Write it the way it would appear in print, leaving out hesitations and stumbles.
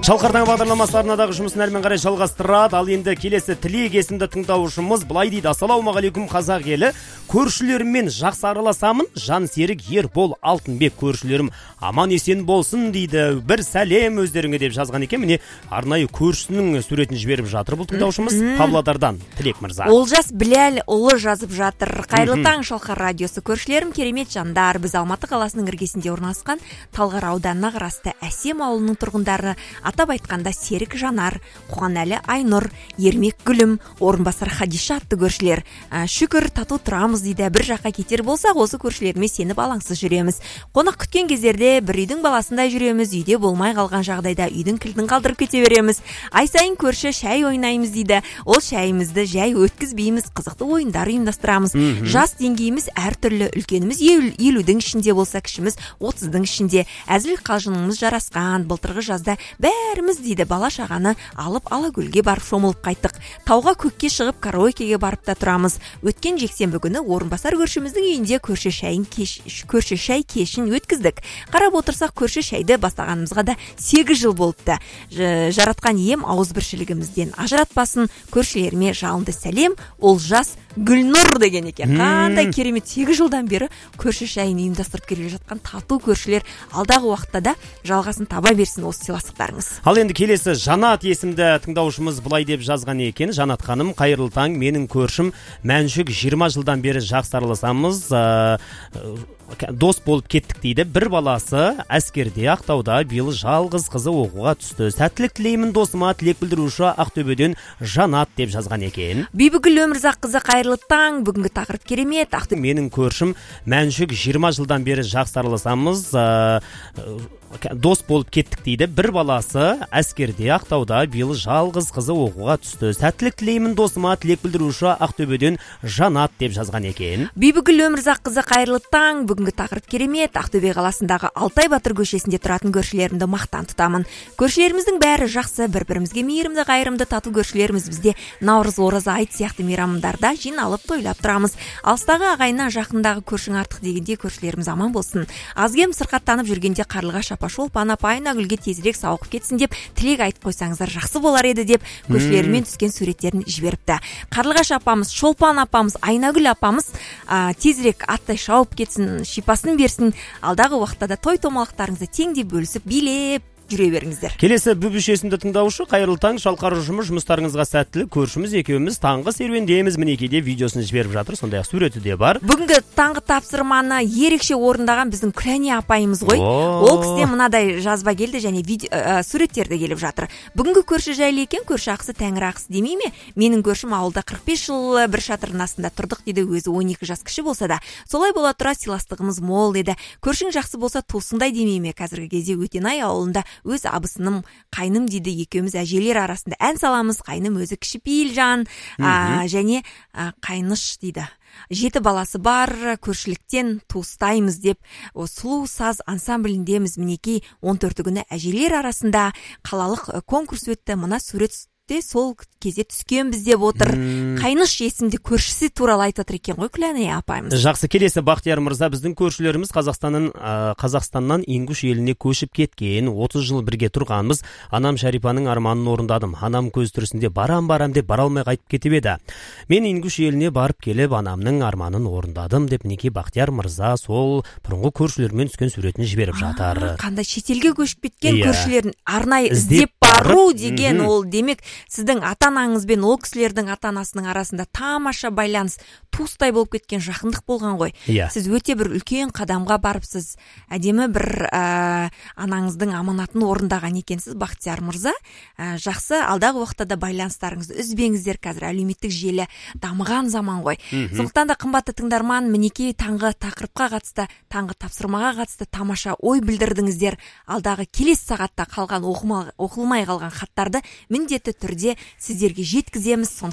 Шалқардан бағдарламасы арнадағы жұмысын әрмен қарай жалғастырады. Ал енді келесі Тілек есімді тыңдаушымыз былай дейді: ассалаумағалейкум қазақ елі, көршілеріммен жақсы араласамын, жан серік Ербол Алтынбек, көршілерім аман есен болсын дейді. Бір сәлем өздеріңе деп жазған екен. Міне арнайы көршісінің суретін жіберіп жатыр бұл тыңдаушымыз. Павлодардан Тілек мырза. Олжас Біләл ұлы жазып жатыр. Қайырлы таң, Шалқар радиосы. Көршілерім керемет жандар. Біз Алматы қаласының іргесінде орналасқан Талғар ауданына қарасты Әсем ауылының тұрғындары, атап айтқанда Серік Жанар, Қуанәлі Айнұр, Ермек Гүлім, Орынбасар Хадиша атты көршілер. Шүкір, тату тұрамыз дейді. Бір жаққа кетер болсақ, осы көршілеріме сеніп алаңсыз жүреміз. Қонақ күткен кездерде бір үйдің баласындай жүреміз. Үйде болмай қалған жағдайда үйдің кілтін қалдырып кете береміз. Ай сайын көрші шай ойнаймыз дейді. Ол шайымызды жай өткізбейміз, қызықты ойындар ұйымдастырамыз. Жас деңгейіміз әртүрлі, үлкеніміз 50-дің ішінде болса, кішіміз 30-дің ішінде. Әзіл қалжыңымыз жарасқан. Былтырғы жазда бәріміз дейді бала шағаны алып Алакөлге барып шомылып қайттық. Тауға көкке шығып караокеге барып та тұрамыз. Өткен жексенбі күні Орынбасар көршіміздің үйінде көрші шай кешін өткіздік. Қарап отырсақ, көрші шайды бастағанымызға да 8 жыл болыпты. Жаратқан ем ауызбіршілігімізден ажыратпасын. Көршілеріме жалынды сәлем. Олжас Гүлнұр деген екен. Қандай керемет, 8 жылдан бері көрші шайын ұйымдастырып келе жатқан тату көршілер алдағы уақытта да жалғасын таба берсін осы сыйластықтарыңыз. Ал енді келесі Жанат есімді тыңдаушымыз былай деп жазған екен: Жанат ханым, қайырлы таң, менің көршім Мәншүк, 20 жылдан бері жақсы араласамыз, дос болып кеттік дейді. Бір баласы әскерде, Ақтауда, биыл жалғыз қызы оқуға түсті. Сәттілік тілеймін досыма. Тілек білдіруші Ақтөбеден Жанат деп жазған екен. Бибігүл Өмірзақ қызы, қайырлы таң, бүгінгі тақырып керемет. Менің көршім Мәншүк, 20 жылдан бері жақсы араласамыз, дос болып кеттік дейді. Бір баласы әскерде, Ақтауда, биыл жалғыз қызы оқуға түсті. Сәттілік тілеймін досыма. Тілек білдіруші Ақтөбеден Жанат деп жазған екен. Бибігүл Өмірзақ қызы, қайырлы таң, бүгінгі тақырып керемет. Ақтөбе қаласындағы Алтай Батыр көшесінде тұратын көршілерімді мақтан тұтамын. Көршілеріміздің бәрі жақсы, бір-бірімізге мейірімді, қайырымды, тату көршілеріміз. Бізде Наурыз, ораза, айт сияқты мейрамдарда жиналып тойлап тұрамыз. Алыстағы ағайыннан жақындағы көршің артық дегенде көршілеріміз аман болсын. Азгем сырқаттанып жүргенде Қарлығаш апа, Шолпан апа, Айнагүлге тезірек сауығып кетсін деп тілек айтып қойсаңыздар жақсы болар еді деп көршілерімен түскен суреттерін жіберіпті. Қарлығаш апамыз, Шолпан апамыз, Айнагүл апамыз тезірек аттай шауып кетсін, шипасын берсін. Алдағы уақытта да той томалақтарыңызды теңдей бөлісіп билеп жүре беріңіздер. Келесі Бүбіш есімді тыңдаушы: қайырлы таң, Шалқар ұжымы, жұмыстарыңызға сәттілік. Көршіміз екеуміз таңғы серуендеміз. Мінекейде видеосын жіберіп жатыр, сондай-ақ суреті де бар. Бүгінгі таңғы тапсырманы ерекше орындаған біздің Күләне апайымыз ғой. Ол кісіден мынадай жазба келді және суреттерді келіп жатыр. Бүгінгі көрші жайлы екен, көрші ақысы тәңір ақысы демей ме? Менің көршім ауылда 45 жыл бір шатырдың астында тұрдық дейді. Өзі 12 жас кіші болса да, солай бола тұра сыйластығымыз мол деді. Көршің жақсы болса туысыңдай демей ме? Қазіргі кезде Өтенай ауылында өз абысыным, қайным дейді. Екеуміз әжелер арасында ән саламыз. Қайным өзі кішіпейіл жан, және қайныш дейді. 7 баласы бар, көршіліктен туыстаймыз деп сұлу саз ансамбліндеміз. Мінекей 14 күні әжелер арасында қалалық конкурс өтті. Мына сурет сол кезде түскенбіз деп отыр. Қайныш есімді көршісі туралы айтып отыр екен ғой Күләне апайымыз. Жақсы, келесі Бақтияр мырза: біздің көршілеріміз Қазақстаннан Ингуш еліне көшіп кеткен. 30 жыл бірге тұрғанбыз. Анам Шарипаның арманын орындадым. Анам көз түрісінде барам деп бара алмай қайтып кетіп еді. Мен Ингуш еліне барып келіп анамның арманын орындадым деп неке Бақтияр мырза сол бұрынғы көршілермен түскен суретін жіберіп жатыр. Қандай шетелге көшіп кеткен көршілерін арнайы іздеп бару деген ол демек сіздің ата-анаңыз бен ол кісілердің ата-анасының арасында тамаша байланыс, туыстай болып кеткен жақындық болған ғой. Сіз өте бір үлкен қадамға барыпсыз. Әдемі бір анаңыздың аманатын орындаған екенсіз, Бақтияр мырза. Жақсы, алдағы уақытта да байланыстарыңызды үзбеңіздер. Қазір әлеуметтік желі дамыған заман ғой. Сондықтан да қымбатты тыңдарман, мінекей таңғы тақырыпқа қатысты, таңғы тапсырмаға қатысты тамаша ой білдірдіңіздер. Алдағы келесі сағатта қалған оқылмай қалған хаттарды міндетті түрде сіздерге жеткіземіз.